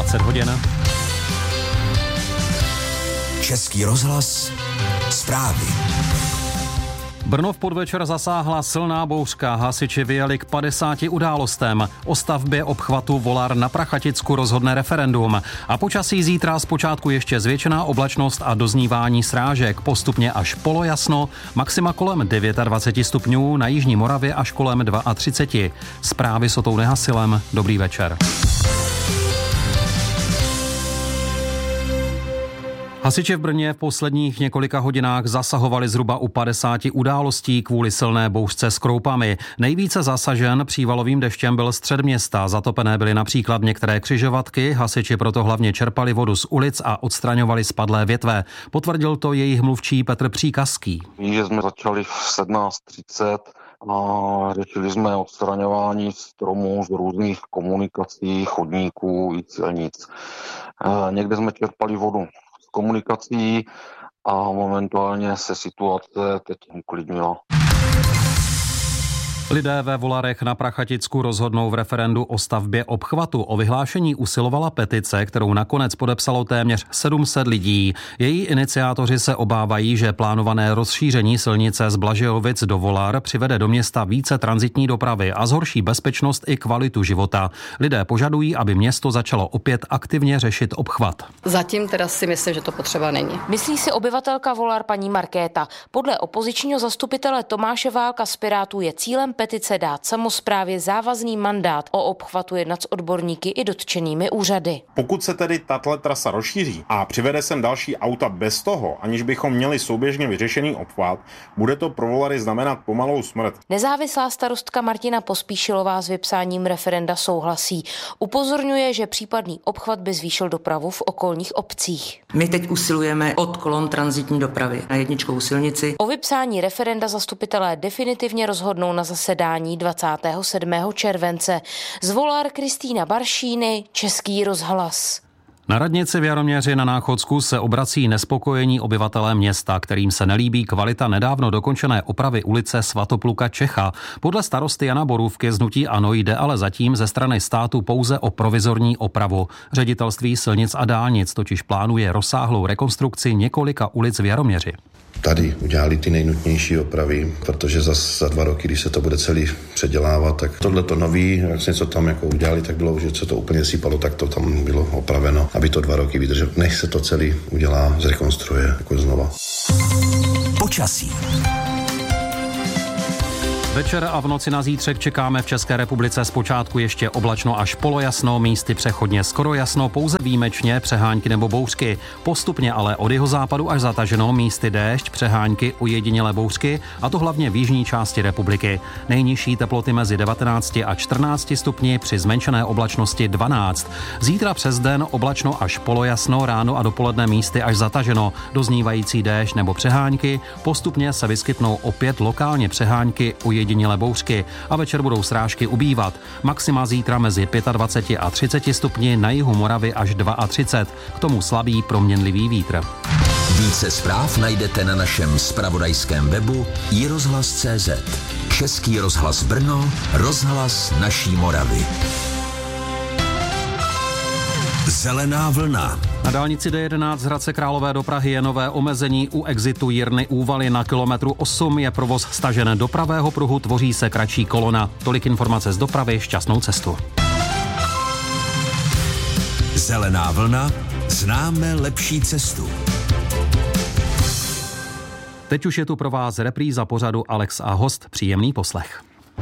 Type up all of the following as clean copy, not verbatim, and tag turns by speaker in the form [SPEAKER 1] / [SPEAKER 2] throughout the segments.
[SPEAKER 1] 20 hodin.
[SPEAKER 2] Český rozhlas, zprávy.
[SPEAKER 1] Brno v podvečer zasáhla silná bouřka, hasiči vyjeli k 50 událostem. O stavbě obchvatu Volar na Prachaticku rozhodne referendum. A počasí zítra zpočátku ještě zvětšená oblačnost a doznívání srážek, postupně až polojasno, maxima kolem 29 stupňů, na jižní Moravě až kolem 32. Zprávy s Otou Nehasilem, dobrý večer. Hasiči v Brně v posledních několika hodinách zasahovali zhruba u 50 událostí kvůli silné bouřce s kroupami. Nejvíce zasažen přívalovým deštěm byl střed města. Zatopené byly například některé křižovatky, hasiči proto hlavně čerpali vodu z ulic a odstraňovali spadlé větve. Potvrdil to jejich mluvčí Petr Příkazský.
[SPEAKER 3] Že jsme začali v 17:30 a řešili jsme odstraňování stromů z různých komunikací, chodníků i silnic. Někde jsme čerpali vodu z komunikací a momentálně se situace teď uklidnila.
[SPEAKER 1] Lidé ve Volarech na Prachaticku rozhodnou v referendu o stavbě obchvatu. O vyhlášení usilovala petice, kterou nakonec podepsalo téměř 700 lidí. Její iniciátoři se obávají, že plánované rozšíření silnice z Blažejovic do Volar přivede do města více tranzitní dopravy a zhorší bezpečnost i kvalitu života. Lidé požadují, aby město začalo opět aktivně řešit obchvat.
[SPEAKER 4] Zatím teda si myslím, že to potřeba není.
[SPEAKER 5] Myslí si obyvatelka Volar paní Markéta. Podle opozičního zastupitele Tomáše Válka z Pirátů je cílem petice dát samosprávě závazný mandát o obchvatu jednat s odborníky i dotčenými úřady.
[SPEAKER 6] Pokud se tedy tato trasa rozšíří a přivede sem další auta bez toho, aniž bychom měli souběžně vyřešený obchvat, bude to pro Volary znamenat pomalou smrt.
[SPEAKER 5] Nezávislá starostka Martina Pospíšilová s vypsáním referenda souhlasí. Upozorňuje, že případný obchvat by zvýšil dopravu v okolních obcích.
[SPEAKER 7] My teď usilujeme od kolon tranzitní dopravy na jedničkovou silnici.
[SPEAKER 5] O vypsání referenda zastupitelé definitivně rozhodnou na zasedání 27. července. Z Volar Kristýna Baršíny, Český rozhlas.
[SPEAKER 1] Na radnici v Jaroměři na Náchodsku se obrací nespokojení obyvatelé města, kterým se nelíbí kvalita nedávno dokončené opravy ulice Svatopluka Čecha. Podle starosty Jana Borůvky z hnutí ANO jde ale zatím ze strany státu pouze o provizorní opravu. Ředitelství silnic a dálnic totiž plánuje rozsáhlou rekonstrukci několika ulic v Jaroměři.
[SPEAKER 8] Tady udělali ty nejnutnější opravy, protože za 2 roky, když se to bude celý předělávat, tak tohleto nový, jak se něco tam jako udělali, tak bylo, že se to úplně sypalo, tak to tam bylo opraveno, aby to 2 roky vydrželo. Než se to celý udělá, zrekonstruuje jako znova.
[SPEAKER 2] Počasí.
[SPEAKER 1] Večer a v noci na zítřek čekáme v České republice zpočátku ještě oblačno až polojasno, místy přechodně skoro jasno, pouze výjimečně přehánky nebo bouřky. Postupně ale od jihozápadu až zataženo, místy déšť, přehánky, ojedinělé bouřky, a to hlavně v jižní části republiky. Nejnižší teploty mezi 19 a 14 stupni, při zmenšené oblačnosti 12. Zítra přes den oblačno až polojasno, ráno a dopoledne místy až zataženo, doznívající déšť nebo přehánky, postupně se vyskytnou opět lokálně přehánky, ojedinělé bouřky a večer budou srážky ubývat. Maxima zítra mezi 25 a 30 stupni, na jihu Moravy až 32. K tomu slabý proměnlivý vítr.
[SPEAKER 2] Více zpráv najdete na našem zpravodajském webu iRozhlas.cz. Český rozhlas Brno, rozhlas naší Moravy. Zelená vlna.
[SPEAKER 1] Na dálnici D11 z Hradce Králové do Prahy je nové omezení u exitu Jirny Úvaly. Na kilometru 8 je provoz stažen do pravého pruhu, tvoří se kratší kolona. Tolik informace z dopravy, šťastnou cestu.
[SPEAKER 2] Zelená vlna, známe lepší cestu.
[SPEAKER 1] Teď už je tu pro vás repríza pořadu Alex a host. Příjemný poslech.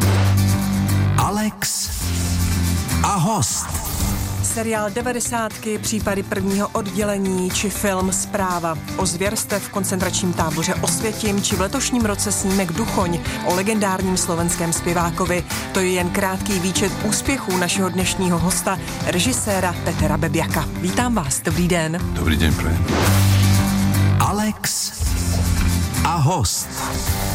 [SPEAKER 2] Alex a host.
[SPEAKER 9] Seriál 90, případy prvního oddělení či film Zpráva o zvěrstev v koncentračním táboře Osvětim či v letošním roce snímek Duchoň o legendárním slovenském zpěvákovi. To je jen krátký výčet úspěchů našeho dnešního hosta, režiséra Petra Bebiaka. Vítám vás, dobrý den.
[SPEAKER 10] Dobrý den, prajem.
[SPEAKER 2] Alex a host.